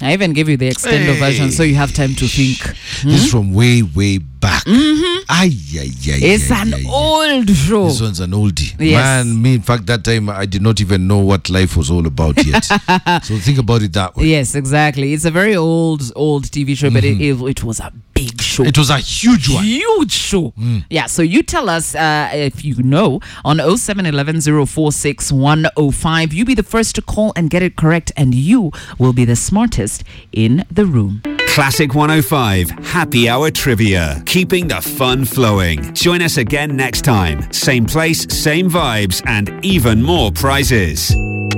I even gave you the extended version so you have time to think. This is from way back. It's an old show. This one's an oldie. Yes. Man, me, in fact, that time I did not even know what life was all about yet. So think about it that way. Yes, exactly. It's a very old TV show, but it was a big show. It was a huge one. Huge show. Yeah, so you tell us if you know on 0711 046 105. You be the first to call and get it correct, and you will be the smartest in the room. Classic 105 Happy Hour Trivia. Keeping the fun flowing. Join us again next time. Same place, same vibes, and even more prizes.